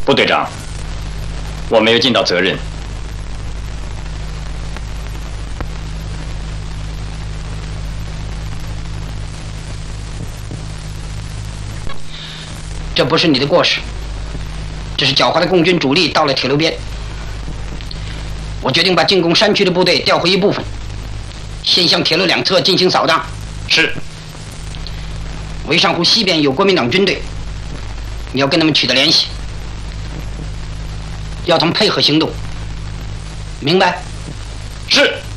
部队长，我没有尽到责任。 这不是你的过失，这是狡猾的共军主力到了铁路边。我决定把进攻山区的部队调回一部分，先向铁路两侧进行扫荡。 是。 围上湖西边有国民党军队，你要跟他们取得联系，要他们配合行动，明白？ 是。